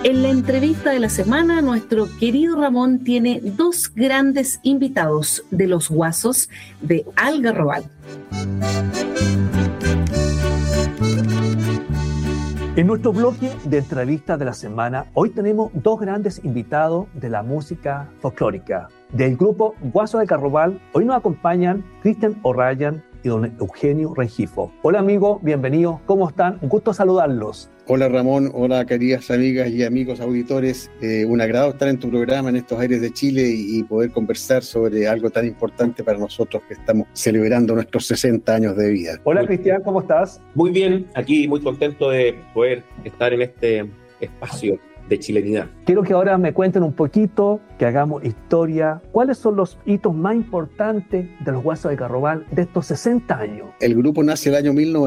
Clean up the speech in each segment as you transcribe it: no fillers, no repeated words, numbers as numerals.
En la entrevista de la semana, nuestro querido Ramón tiene dos grandes invitados de los Guasos de Algarrobal. En nuestro bloque de entrevistas de la semana, hoy tenemos dos grandes invitados de la música folclórica. Del grupo Guasos de Algarrobal, hoy nos acompañan Cristian O'Ryan y don Eugenio Rengifo. Hola amigos, bienvenidos, ¿cómo están? Un gusto saludarlos. Hola Ramón, hola queridas amigas y amigos auditores. Un agrado estar en tu programa en estos aires de Chile y poder conversar sobre algo tan importante para nosotros que estamos celebrando nuestros 60 años de vida. Hola Cristian, ¿cómo estás? Muy bien, aquí muy contento de poder estar en este espacio de chilenidad. Quiero que ahora me cuenten un poquito, que hagamos historia. ¿Cuáles son los hitos más importantes de los Guasos de Algarrobal de estos 60 años? El grupo nace el año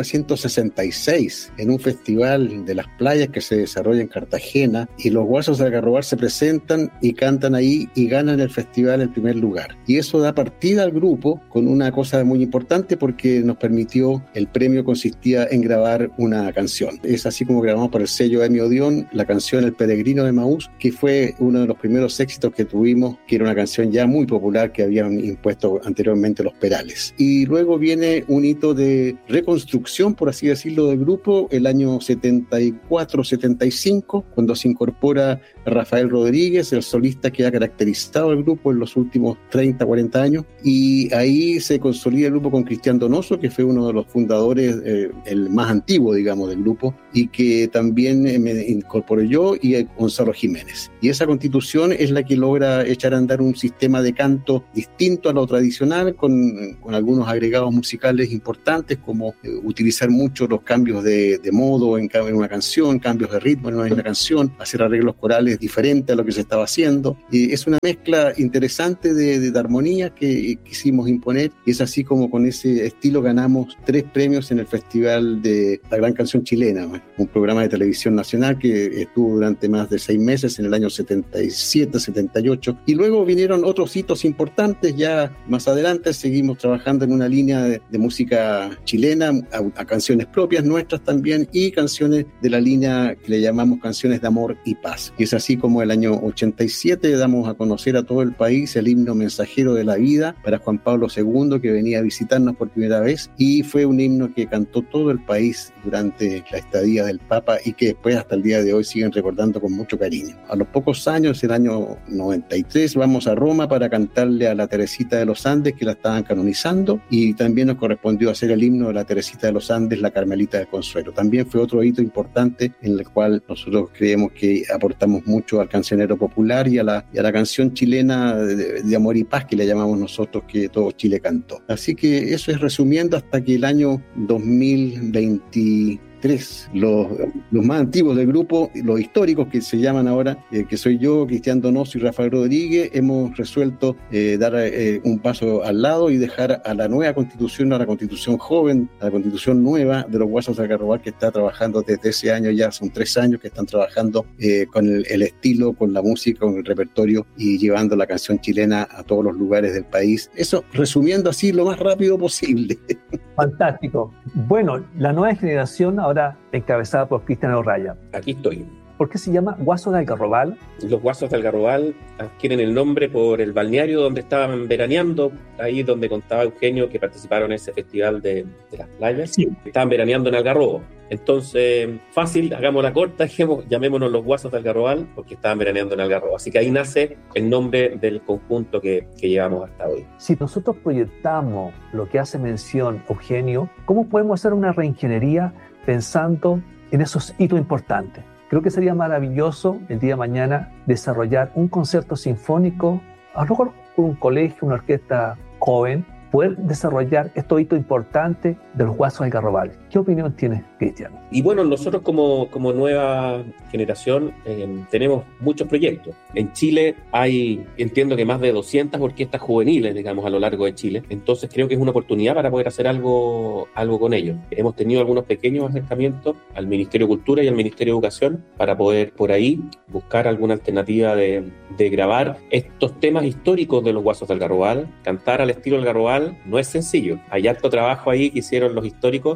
1966 en un festival de las playas que se desarrolla en Cartagena, y los Guasos de Algarrobal se presentan y cantan ahí y ganan el festival en primer lugar. Y eso da partida al grupo con una cosa muy importante, porque nos permitió, el premio consistía en grabar una canción. Es así como grabamos para el sello Emi Odeón la canción El Peregrino de Maús, que fue uno de los primeros éxitos que tuvimos, que era una canción ya muy popular que habían impuesto anteriormente los Perales. Y luego viene un hito de reconstrucción, por así decirlo, del grupo, el año 74-75, cuando se incorpora Rafael Rodríguez, el solista que ha caracterizado al grupo en los últimos 30-40 años, y ahí se consolida el grupo con Cristian Donoso, que fue uno de los fundadores, el más antiguo, digamos, del grupo, y que también me incorporé yo y Gonzalo Jiménez. Y esa constitución es la que logra echar a andar un sistema de canto distinto a lo tradicional, con algunos agregados musicales importantes, como utilizar mucho los cambios de modo en una canción, cambios de ritmo en una misma canción, hacer arreglos corales diferentes a lo que se estaba haciendo. Es una mezcla interesante de armonía que quisimos imponer, y es así como con ese estilo ganamos 3 premios en el Festival de la Gran Canción Chilena, un programa de televisión nacional que estuvo durante más de 6 meses en el año 77, 78, y luego vinieron otros hitos importantes. Ya más adelante seguimos trabajando en una línea de música chilena, a canciones propias nuestras también, y canciones de la línea que le llamamos canciones de amor y paz. Y es así como el año 87 damos a conocer a todo el país el himno Mensajero de la Vida para Juan Pablo II, que venía a visitarnos por primera vez, y fue un himno que cantó todo el país durante la estadía del Papa y que después hasta el día de hoy siguen recordando con mucho cariño. A los pocos años, el año 93, vamos a Roma para cantarle a la Teresita de los Andes, que la estaban canonizando, y también nos correspondió hacer el himno de la Teresita de los Andes, la Carmelita del Consuelo. También fue otro hito importante en el cual nosotros creemos que aportamos mucho al cancionero popular y a la canción chilena de amor y paz, que le llamamos nosotros, que todo Chile cantó. Así que eso es resumiendo hasta que el año 2023 los más antiguos del grupo, los históricos que se llaman ahora, que soy yo, Cristian Donoso y Rafael Rodríguez, hemos resuelto dar un paso al lado y dejar a la nueva constitución, a la constitución joven, a la constitución nueva de los Guasos de Algarrobal, que está trabajando desde ese año, ya son 3 años que están trabajando con el estilo, con la música, con el repertorio, y llevando la canción chilena a todos los lugares del país. Eso resumiendo así lo más rápido posible. Fantástico. Bueno, la nueva generación ahora encabezada por Cristian O'Ryan. Aquí estoy. ¿Por qué se llama Guasos de Algarrobal? Los Guasos de Algarrobal adquieren el nombre por el balneario donde estaban veraneando, ahí donde contaba Eugenio que participaron en ese festival de las playas. Sí. Estaban veraneando en Algarrobo. Entonces, fácil, hagámosla corta, llamémonos los Guasos de Algarrobal porque estaban veraneando en Algarrobo. Así que ahí nace el nombre del conjunto que llevamos hasta hoy. Si nosotros proyectamos lo que hace mención Eugenio, ¿cómo podemos hacer una reingeniería pensando en esos hitos importantes? Creo que sería maravilloso el día de mañana desarrollar un concierto sinfónico, a lo mejor con un colegio, una orquesta joven, poder desarrollar estos hitos importantes de los Guasos de Algarrobal. ¿Qué opinión tienes, Cristian? Y bueno, nosotros como nueva generación tenemos muchos proyectos. En Chile hay, entiendo que más de 200 orquestas juveniles, digamos, a lo largo de Chile. Entonces creo que es una oportunidad para poder hacer algo con ellos. Hemos tenido algunos pequeños acercamientos al Ministerio de Cultura y al Ministerio de Educación para poder por ahí buscar alguna alternativa de grabar estos temas históricos de los Guasos de Algarrobal. Cantar al estilo Algarrobal no es sencillo. Hay harto trabajo ahí que hicieron los históricos y que a nosotros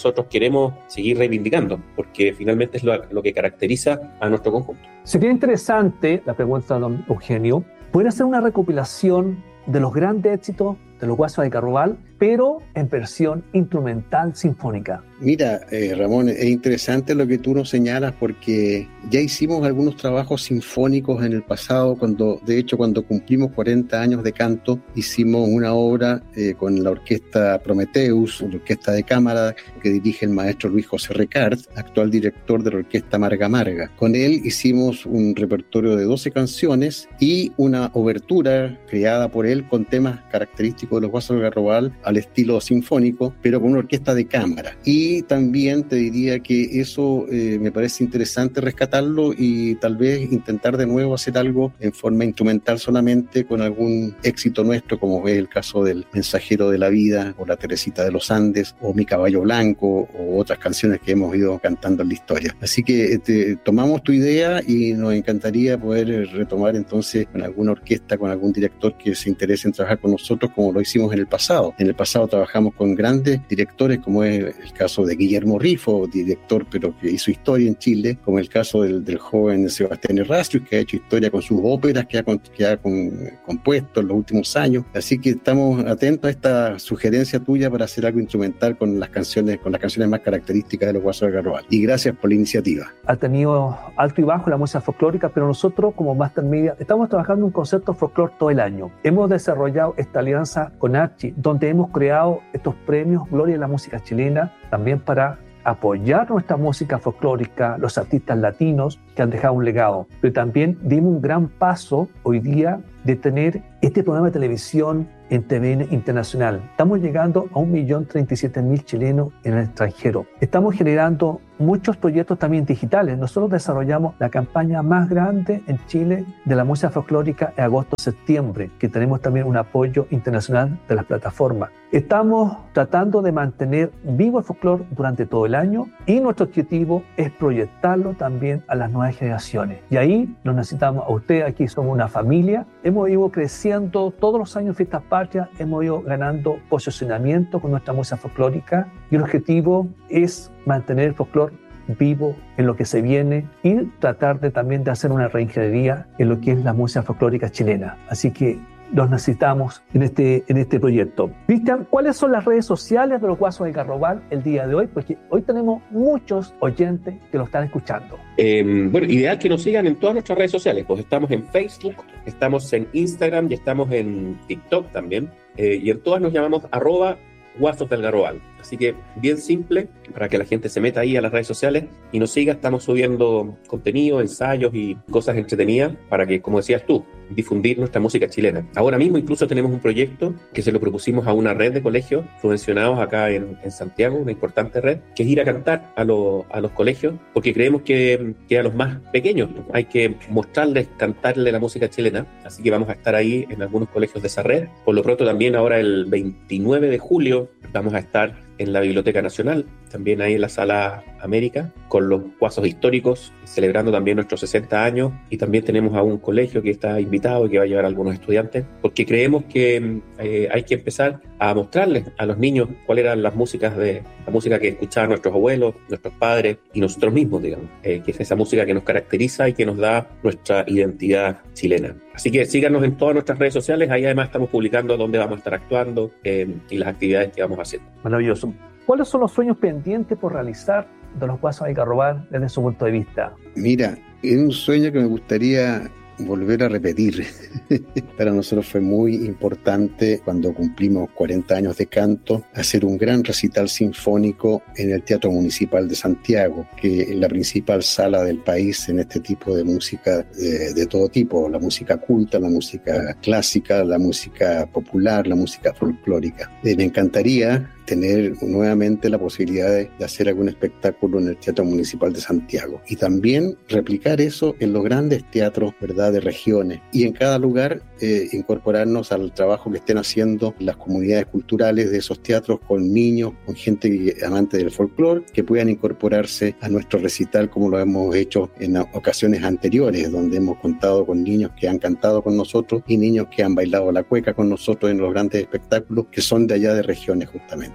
nosotros queremos seguir reivindicando, porque finalmente es lo que caracteriza a nuestro conjunto. Sería interesante, la pregunta de don Eugenio, poder hacer una recopilación de los grandes éxitos de los Guasos de Algarrobal, pero en versión instrumental sinfónica. Mira, Ramón, es interesante lo que tú nos señalas, porque ya hicimos algunos trabajos sinfónicos en el pasado. Cuando cumplimos 40 años de canto, hicimos una obra con la orquesta Prometheus, la orquesta de cámara que dirige el maestro Luis José Recart, actual director de la orquesta Marga Marga. Con él hicimos un repertorio de 12 canciones y una obertura creada por él con temas característicos de los Guasos de Algarrobal al estilo sinfónico, pero con una orquesta de cámara. Y también te diría que eso me parece interesante rescatarlo y tal vez intentar de nuevo hacer algo en forma instrumental solamente con algún éxito nuestro, como es el caso del Mensajero de la Vida, o la Teresita de los Andes, o Mi Caballo Blanco, o otras canciones que hemos ido cantando en la historia. Así que tomamos tu idea y nos encantaría poder retomar entonces con alguna orquesta, con algún director que se interese en trabajar con nosotros, como lo hicimos en el pasado. En el pasado trabajamos con grandes directores, como es el caso de Guillermo Rifo, director pero que hizo historia en Chile, como el caso del joven Sebastián Errázuriz, que ha hecho historia con sus óperas que ha compuesto en los últimos años. Así que estamos atentos a esta sugerencia tuya para hacer algo instrumental con las canciones más características de los Guasos de Algarrobal. Y gracias por la iniciativa. Ha tenido alto y bajo la música folclórica, pero nosotros como Master Media estamos trabajando un concepto folclore todo el año. Hemos desarrollado esta alianza con Archi, donde hemos creado estos premios Gloria de la Música Chilena, también para apoyar nuestra música folclórica, los artistas latinos que han dejado un legado. Pero también dimos un gran paso hoy día de tener este programa de televisión en TVN Internacional. Estamos llegando a 1.037.000 chilenos en el extranjero. Estamos generando muchos proyectos también digitales. Nosotros desarrollamos la campaña más grande en Chile de la música folclórica en agosto-septiembre, que tenemos también un apoyo internacional de las plataformas. Estamos tratando de mantener vivo el folclore durante todo el año y nuestro objetivo es proyectarlo también a las nuevas generaciones. Y ahí nos necesitamos a ustedes. Aquí somos una familia. Hemos ido creciendo todos los años en Fiestas Patrias, hemos ido ganando posicionamiento con nuestra música folclórica y el objetivo es mantener el folclore vivo en lo que se viene y tratar también de hacer una reingeniería en lo que es la música folclórica chilena. Así que los necesitamos en este proyecto. Cristian, ¿cuáles son las redes sociales de los Guasos de Algarrobal el día de hoy? Porque hoy tenemos muchos oyentes que lo están escuchando. Bueno, ideal que nos sigan en todas nuestras redes sociales. Pues estamos en Facebook, estamos en Instagram y estamos en TikTok también. Y en todas nos llamamos @Guasos de Algarrobal. Así que bien simple para que la gente se meta ahí a las redes sociales y nos siga. Estamos subiendo contenido, ensayos y cosas entretenidas para que, como decías tú, difundir nuestra música chilena. Ahora mismo incluso tenemos un proyecto que se lo propusimos a una red de colegios subvencionados acá en Santiago, una importante red, que es ir a cantar a los colegios, porque creemos que a los más pequeños hay que mostrarles, cantarle la música chilena. Así que vamos a estar ahí en algunos colegios de esa red. Por lo pronto también ahora el 29 de julio vamos a estar en la Biblioteca Nacional, también ahí en la Sala América, con los Guasos históricos, celebrando también nuestros 60 años, y también tenemos a un colegio que está invitado y que va a llevar a algunos estudiantes, porque creemos que hay que empezar a mostrarles a los niños cuáles eran la música que escuchaban nuestros abuelos, nuestros padres y nosotros mismos, digamos, que es esa música que nos caracteriza y que nos da nuestra identidad chilena. Así que síganos en todas nuestras redes sociales, ahí además estamos publicando dónde vamos a estar actuando y las actividades que vamos haciendo. Maravilloso. ¿Cuáles son los sueños pendientes por realizar de los Guasos de Algarrobal desde su punto de vista? Mira, es un sueño que me gustaría volver a repetir. Para nosotros fue muy importante, cuando cumplimos 40 años de canto, hacer un gran recital sinfónico en el Teatro Municipal de Santiago, que es la principal sala del país en este tipo de música de todo tipo, la música culta, la música clásica, la música popular, la música folclórica. Me encantaría tener nuevamente la posibilidad de hacer algún espectáculo en el Teatro Municipal de Santiago y también replicar eso en los grandes teatros, ¿verdad?, de regiones, y en cada lugar incorporarnos al trabajo que estén haciendo las comunidades culturales de esos teatros con niños, con gente amante del folclore, que puedan incorporarse a nuestro recital como lo hemos hecho en ocasiones anteriores, donde hemos contado con niños que han cantado con nosotros y niños que han bailado la cueca con nosotros en los grandes espectáculos que son de allá de regiones justamente.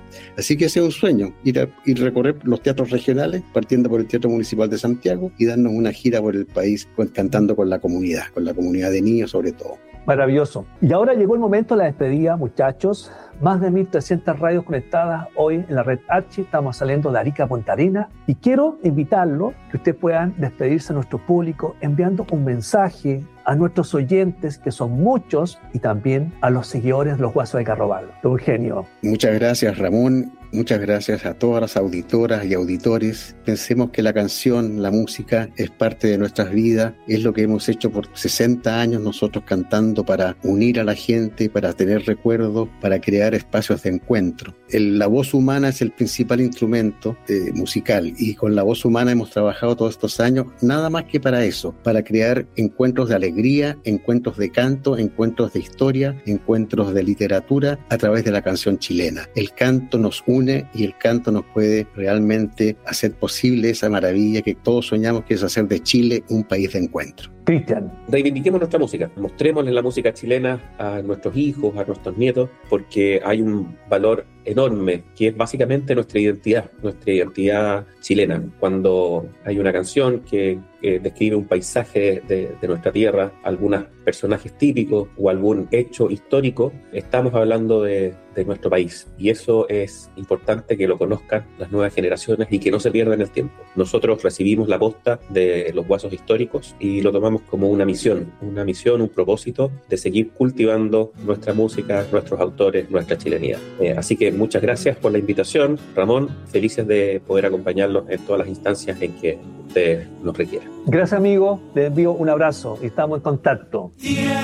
Así que ese es un sueño, ir a recorrer los teatros regionales, partiendo por el Teatro Municipal de Santiago y darnos una gira por el país cantando con la comunidad de niños sobre todo. Maravilloso. Y ahora llegó el momento de la despedida, muchachos. Más de 1.300 radios conectadas hoy en la red Archi. Estamos saliendo de Arica a Punta Arenas. Y quiero invitarlos que ustedes puedan despedirse a nuestro público enviando un mensaje a nuestros oyentes, que son muchos, y también a los seguidores de los Guasos de Carroballo. Don Eugenio. Muchas gracias, Ramón. Muchas gracias a todas las auditoras y auditores. Pensemos que la canción, la música, es parte de nuestras vidas. Es lo que hemos hecho por 60 años nosotros cantando para unir a la gente, para tener recuerdos, para crear espacios de encuentro. La voz humana es el principal instrumento musical, y con la voz humana hemos trabajado todos estos años nada más que para eso, para crear encuentros de alegría, encuentros de canto, encuentros de historia, encuentros de literatura a través de la canción chilena. El canto nos une y el canto nos puede realmente hacer posible esa maravilla que todos soñamos, que es hacer de Chile un país de encuentro. Cristian. Reivindiquemos nuestra música, mostrémosle la música chilena a nuestros hijos, a nuestros nietos, porque hay un valor enorme que es básicamente nuestra identidad chilena. Cuando hay una canción que describe un paisaje de nuestra tierra, algunos personajes típicos o algún hecho histórico, estamos hablando de nuestro país, y eso es importante que lo conozcan las nuevas generaciones y que no se pierda en el tiempo. Nosotros recibimos la posta de los Guasos históricos y lo tomamos como una misión, un propósito de seguir cultivando nuestra música, nuestros autores, nuestra chilenidad. Así que muchas gracias por la invitación, Ramón. Felices de poder acompañarlos en todas las instancias en que ustedes nos requieran. Gracias, amigo. Les envío un abrazo y estamos en contacto.